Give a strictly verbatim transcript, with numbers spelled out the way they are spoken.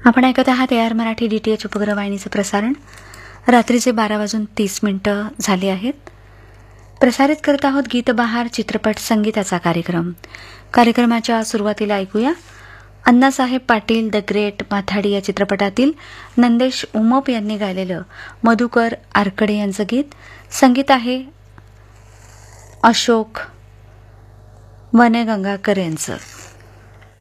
आपण ऐकत आहात A R Marathi D T H उपग्रह वाहिनीचं प्रसारण. रात्रीचे बारा वाजून तीस मिनिटं झाली आहेत. प्रसारित करत आहोत गीतबहार चित्रपट संगीताचा कार्यक्रम. कार्यक्रमाच्या सुरुवातीला ऐकूया अण्णासाहेब पाटील द ग्रेट माथाडी या चित्रपटातील नंदेश उमप यांनी गायलेलं मधुकर आरकडे यांचं गीत. संगीत आहे अशोक वनेगंगाकर यांचं.